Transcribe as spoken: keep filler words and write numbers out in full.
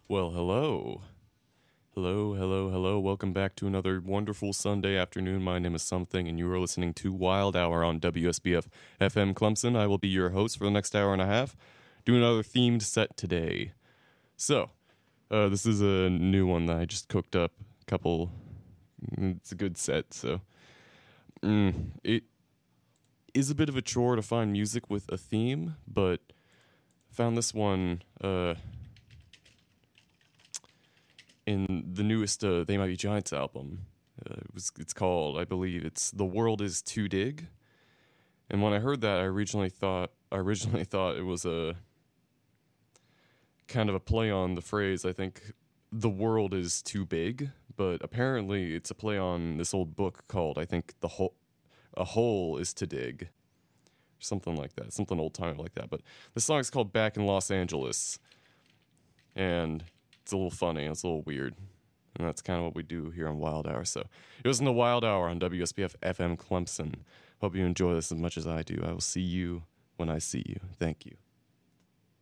Well, hello. Hello, hello, hello. Welcome back to another wonderful Sunday afternoon. My name is Something, and you are listening to Wild Hour on W S B F F M Clemson. I will be your host for the next hour and a half. Do another themed set today. So, uh, this is a new one that I just cooked up. A couple. It's a good set, so. Mm, it is a bit of a chore to find music with a theme, but found this one. Uh, in the newest uh, They Might Be Giants album. Uh, it was, it's called, I believe, it's The World Is Too Dig. And when I heard that, I originally thought I originally thought it was a kind of a play on the phrase, I think, the world is too big, but apparently it's a play on this old book called, I think, the hole, a hole is to dig, something like that, something old timey like that. But the song is called Back in Los Angeles, and it's a little funny, it's a little weird, and that's kind of what we do here on Wild Hour. So it was in the Wild Hour on W S B F F M Clemson. Hope you enjoy this as much as I do. I will see you when I see you. Thank you.